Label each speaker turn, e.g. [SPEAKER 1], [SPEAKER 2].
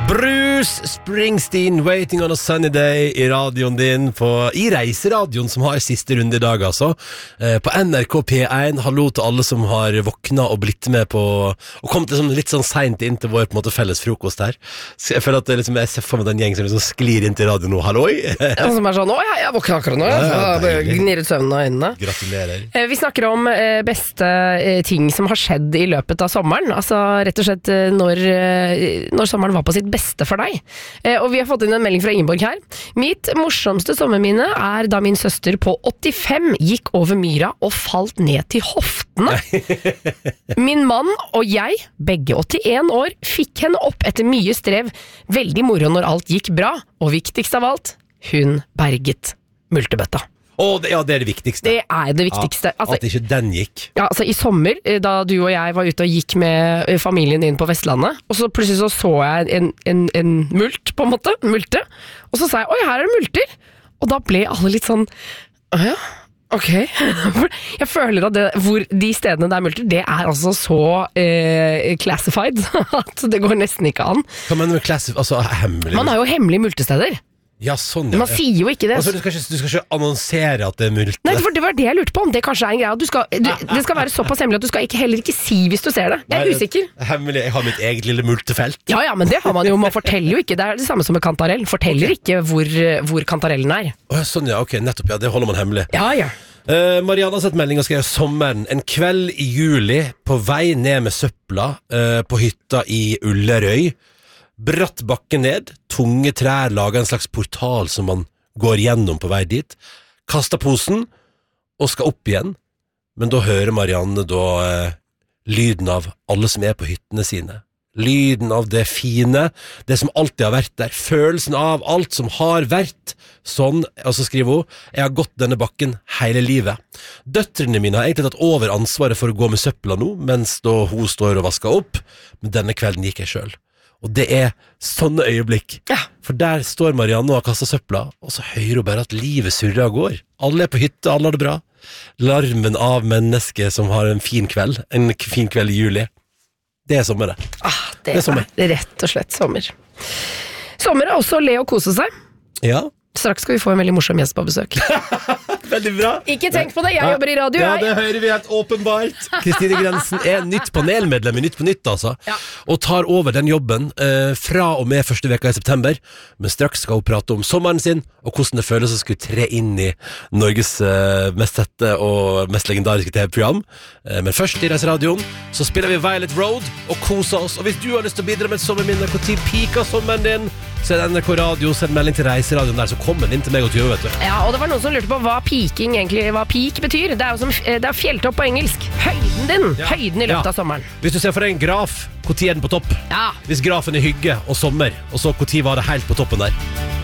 [SPEAKER 1] Bruce Springsteen, Waiting on a Sunny Day I radioen din I Reiseradioen som har siste runde I dag altså på NRK P1. Hallo til alle som har våkna og blitt med på og kommet liksom litt sånn sent inn til vår på en måte felles frokost her. Så jeg føler at liksom, jeg ser for meg den gjeng som liksom sklir inn til radio nå. Halloi!
[SPEAKER 2] Som sånn, jeg våkna akkurat nå. Gnir ut søvnen av øynene.
[SPEAKER 1] Gratulerer.
[SPEAKER 2] Vi snakker om beste ting som har skjedd I løpet av sommeren. Altså rett og slett når sommeren var på sitt beste for deg. Og vi har fått inn en melding fra Ingeborg her. Mitt morsomste sommerminne da min søster på 85 gikk over myra og falt ned til hoftene. Min mann og jeg, begge 81 år, fikk henne opp etter mye strev. Veldig moro når alt gikk bra, og viktigst av alt, hun berget multebøtta.
[SPEAKER 1] Ja, det det viktigste.
[SPEAKER 2] Det det viktigste.
[SPEAKER 1] Altså, at ikke den gikk.
[SPEAKER 2] Ja, altså I sommer, da du og jeg var ute og gikk med familien inn på Vestlandet, og så plutselig så jeg en mult, på en måte, multe, og så sa jeg, oi, her det multer. Og da ble alle litt sånn, ja, ok. Jeg føler at hvor de stedene der multer, det altså så classified, at det går nesten ikke an.
[SPEAKER 1] Hva mener du med classified? Altså hemmelig?
[SPEAKER 2] Man har jo hemmelige multesteder.
[SPEAKER 1] Ja, sånn, ja.
[SPEAKER 2] Man sier jo ikke det.
[SPEAKER 1] Altså, du skal ikke annonsere at det multe.
[SPEAKER 2] Nei, for det var det jeg lurte på, om det kanskje en greie. Det skal være såpass hemmelig at du skal heller ikke si hvis du ser det. Jeg usikker.
[SPEAKER 1] Hemmelig, jeg har mitt eget lille multefelt.
[SPEAKER 2] Ja, men det har man jo, man forteller jo ikke. Det det samme som med kantarell. Forteller ikke hvor kantarellen
[SPEAKER 1] Sånn, ja, ok, nettopp, ja, det holder man hemmelig.
[SPEAKER 2] Ja.
[SPEAKER 1] Marianne har sett melding og skrev sommeren. En kveld I juli, på vei ned med søpla på hytta I Ullerøy. Bratt bakke ned, tunge trær lager en slags portal som man går gjennom på vei dit. Kastet posen og skal opp igjen, men da hører Marianne lyden av alle som på hyttene sine. Lyden av det fine, det som alltid har vært der, følelsen av alt som har vært. Sånn, og så skriver hun, jeg har gått denne bakken hele livet. Døtrene mine har egentlig tatt over ansvaret for å gå med søpla nå, mens da hun står og vasker opp, men denne kvelden gikk jeg selv. Og det sånne øyeblikk. Ja. For der står Marianne og har kastet søpla, og så hører hun bare at livet surrer og går. Alle på hytte, alle har det bra. Larmen av mennesker som har en fin kveld I juli. Det sommer det.
[SPEAKER 2] Det sommer. Rett og slett sommer. Sommer også le og kose seg.
[SPEAKER 1] Ja.
[SPEAKER 2] Straks skal vi få en veldig morsom gjest på besøk.
[SPEAKER 1] Veldig bra.
[SPEAKER 2] Ikke tenk på det, jeg jobber I radio.
[SPEAKER 1] Ja, det hører vi helt åpenbart. Kristine Grensen nytt panelmedlem I Nytt på Nytt, altså. Ja. Og tar over den jobben fra og med første veka I september. Men straks skal hun prate om sommeren sin, og hvordan det føles å skulle tre inn I Norges mest sette og mest legendariske TV-program. Men først I Reiseradioen så spiller vi Violet Road og koser oss. Og hvis du har lyst til å bidra med et sommerminne, hvor tid piker sommeren din, så det NRK Radio, send melding til Reiseradioen der, så kommer den inn til meg og til vet du.
[SPEAKER 2] Ja, og det var noen som lurte på hva peaking egentlig, hva peak betyr. Det jo som, det fjelltopp på engelsk. Høyden din, høyden I løpet av sommeren.
[SPEAKER 1] Hvis du ser for deg en graf, hvor tid den på topp?
[SPEAKER 2] Ja.
[SPEAKER 1] Hvis grafen hygge og sommer, og så hvor tid var det helt på toppen der?